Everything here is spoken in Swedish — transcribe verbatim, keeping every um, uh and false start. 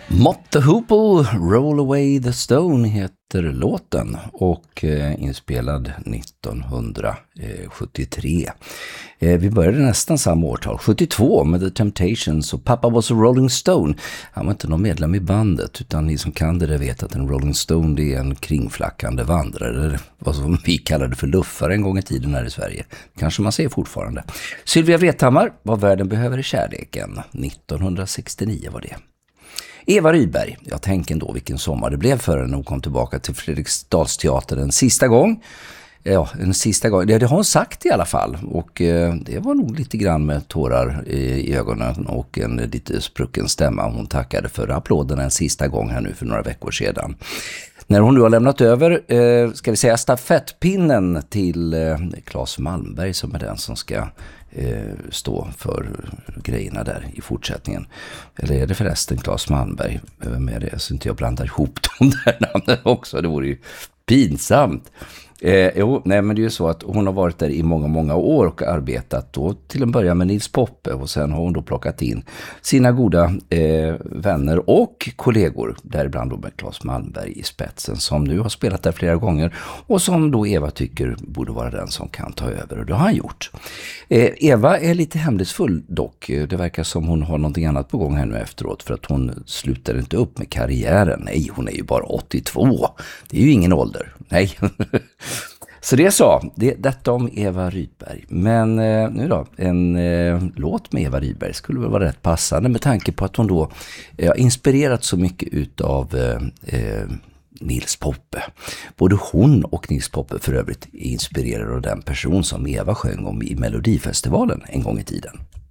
Mott the Hoople, Roll Away the Stone heter låten och eh, inspelad nittonhundrasjuttiotre. Eh, vi började nästan samma årtal, sjuttiotvå, med The Temptations, och pappa was a Rolling Stone. Han var inte någon medlem i bandet, utan ni som kan det vet att en Rolling Stone det är en kringflackande vandrare, vad som vi kallade för luffare en gång i tiden här i Sverige. Kanske man säger fortfarande. Sylvia Vrethammar, Vad världen behöver i kärleken, nittonhundrasextionio var det. Eva Rydberg, jag tänker ändå vilken sommar det blev för henne när hon kom tillbaka till Fredriksdalsteatern en sista gång. Ja, en sista gång. Det, det har hon sagt i alla fall. Och eh, det var nog lite grann med tårar i, i ögonen och en lite sprucken stämma. Hon tackade för applåderna en sista gång här nu för några veckor sedan. När hon nu har lämnat över, eh, ska vi säga, stafettpinnen till eh, Claes Malmberg, som är den som ska eh, stå för grejerna där i fortsättningen. Eller är det förresten Claes Malmberg? Med det, så inte jag blandar ihop de där namnen också. Det vore ju pinsamt. Eh, jo, nej, men det är ju så att hon har varit där i många, många år och arbetat då till en början med Nils Poppe, och sen har hon då plockat in sina goda eh, vänner och kollegor, däribland då med Claes Malmberg i spetsen, som nu har spelat där flera gånger och som då Eva tycker borde vara den som kan ta över, och det har han gjort. Eh, Eva är lite hemlighetsfull dock. Det verkar som hon har någonting annat på gång här nu efteråt, för att hon slutar inte upp med karriären. Nej, hon är ju bara åttiotvå. Det är ju ingen ålder. Nej. Så det sa, det, detta om Eva Rydberg. Men eh, nu då, en eh, låt med Eva Rydberg skulle väl vara rätt passande med tanke på att hon då eh, har inspirerat så mycket utav eh, eh, Nils Poppe. Både hon och Nils Poppe för övrigt är inspirerade av den person som Eva sjöng om i Melodifestivalen en gång i tiden.